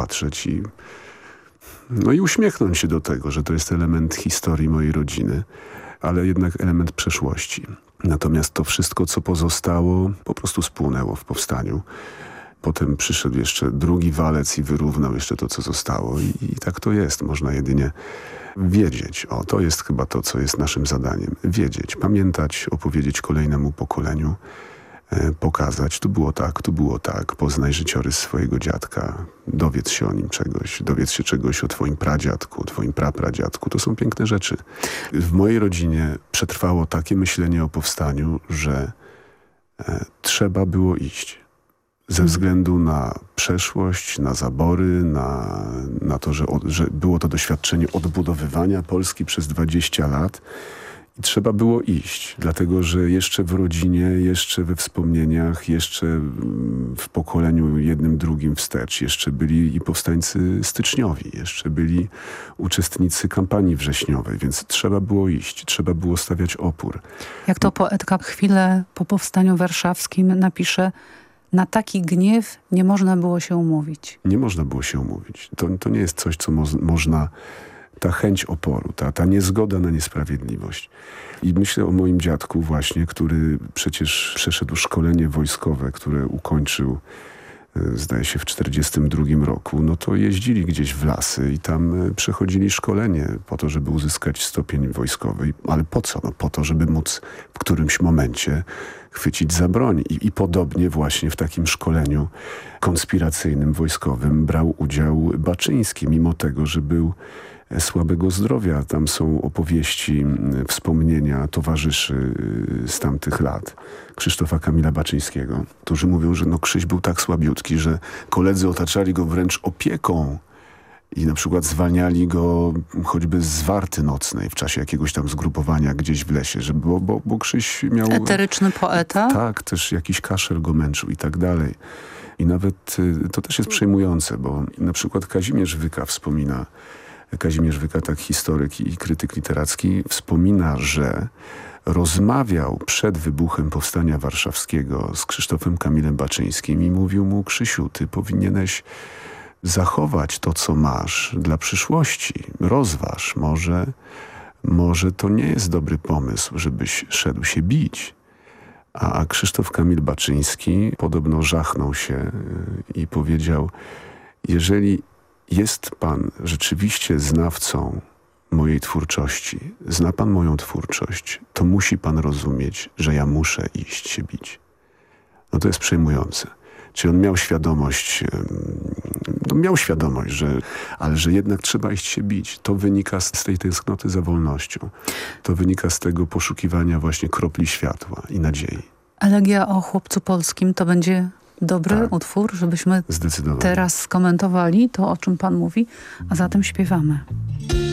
popatrzeć i uśmiechnąć się do tego, że to jest element historii mojej rodziny, ale jednak element przeszłości. Natomiast to wszystko, co pozostało, po prostu spłonęło w powstaniu. Potem przyszedł jeszcze drugi walec i wyrównał jeszcze to, co zostało. I tak to jest. Można jedynie wiedzieć. To jest chyba to, co jest naszym zadaniem. Wiedzieć, pamiętać, opowiedzieć kolejnemu pokoleniu, pokazać, tu było tak, poznaj życiorys swojego dziadka, dowiedz się o nim czegoś, dowiedz się czegoś o twoim pradziadku, twoim prapradziadku. To są piękne rzeczy. W mojej rodzinie przetrwało takie myślenie o powstaniu, że trzeba było iść. Ze względu na przeszłość, na zabory, na to, że było to doświadczenie odbudowywania Polski przez 20 lat i trzeba było iść. Dlatego, że jeszcze w rodzinie, jeszcze we wspomnieniach, jeszcze w pokoleniu jednym, drugim wstecz, jeszcze byli i powstańcy styczniowi, jeszcze byli uczestnicy kampanii wrześniowej, więc trzeba było iść, trzeba było stawiać opór. Jak to poetka chwilę po powstaniu warszawskim napisze: na taki gniew nie można było się umówić. Nie można było się umówić. To nie jest coś, co można... Ta chęć oporu, ta niezgoda na niesprawiedliwość. I myślę o moim dziadku właśnie, który przecież przeszedł szkolenie wojskowe, które ukończył, zdaje się, w 1942 roku. No to jeździli gdzieś w lasy i tam przechodzili szkolenie po to, żeby uzyskać stopień wojskowy. Ale po co? No po to, żeby móc w którymś momencie chwycić za broń. I podobnie właśnie w takim szkoleniu konspiracyjnym, wojskowym brał udział Baczyński, mimo tego, że był słabego zdrowia. Tam są opowieści, wspomnienia towarzyszy z tamtych lat. Krzysztofa Kamila Baczyńskiego, którzy mówią, że Krzyś był tak słabiutki, że koledzy otaczali go wręcz opieką i na przykład zwalniali go choćby z warty nocnej w czasie jakiegoś tam zgrupowania gdzieś w lesie, bo Krzyś miał... Eteryczny poeta? Tak, też jakiś kaszel go męczył i tak dalej. I nawet to też jest przejmujące, bo na przykład Kazimierz Wyka wspomina, tak historyk i krytyk literacki, wspomina, że rozmawiał przed wybuchem Powstania Warszawskiego z Krzysztofem Kamilem Baczyńskim i mówił mu: Krzysiu, ty powinieneś zachować to, co masz dla przyszłości. Rozważ, może to nie jest dobry pomysł, żebyś szedł się bić. A Krzysztof Kamil Baczyński podobno żachnął się i powiedział: jeżeli jest pan rzeczywiście znawcą mojej twórczości, zna pan moją twórczość, to musi pan rozumieć, że ja muszę iść się bić. No to jest przejmujące. Czyli on miał świadomość, ale że jednak trzeba iść się bić. To wynika z tej tęsknoty za wolnością. To wynika z tego poszukiwania właśnie kropli światła i nadziei. Elegia o chłopcu polskim to będzie dobry utwór, żebyśmy teraz skomentowali to, o czym pan mówi, a zatem śpiewamy.